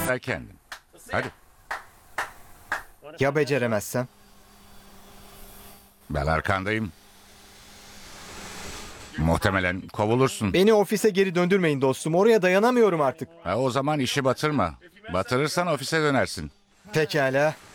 Ver kendin. Hadi. Ya beceremezsem? Ben arkandayım. Muhtemelen kovulursun. Beni ofise geri döndürmeyin dostum. Oraya dayanamıyorum artık. O zaman işi batırma. Batırırsan ofise dönersin. Pekala.